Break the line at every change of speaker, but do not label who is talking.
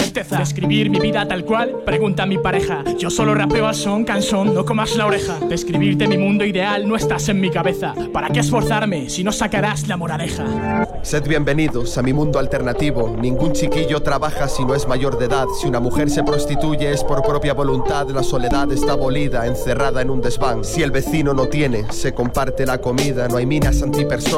tristeza. Describir mi vida tal cual, pregunta a mi pareja. Yo solo rapeo al son, cansón, no comas la oreja. Describirte mi mundo ideal, no estás en mi cabeza. ¿Para qué esforzarme si no sacarás la moraleja?
Sed bienvenidos a mi mundo alternativo. Ningún chiquillo trabaja si no es mayor de edad. Si una mujer se prostituye es por propia voluntad. La soledad está abolida, encerrada en un desván. Si el vecino no tiene, se comparte la comida. No hay minas antipersonas.